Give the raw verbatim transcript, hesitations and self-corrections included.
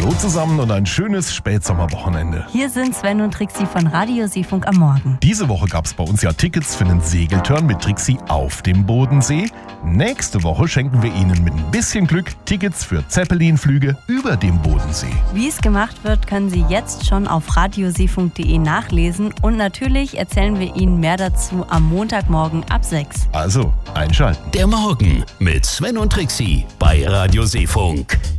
Hallo zusammen und ein schönes Spätsommerwochenende. Hier sind Sven und Trixi von Radio Seefunk am Morgen. Diese Woche gab es bei uns ja Tickets für einen Segeltörn mit Trixi auf dem Bodensee. Nächste Woche schenken wir Ihnen mit ein bisschen Glück Tickets für Zeppelin-Flüge über dem Bodensee. Wie es gemacht wird, können Sie jetzt schon auf radioseefunk punkt de nachlesen und natürlich erzählen wir Ihnen mehr dazu am Montagmorgen ab sechs. Also, einschalten. Der Morgen mit Sven und Trixi bei Radio Seefunk.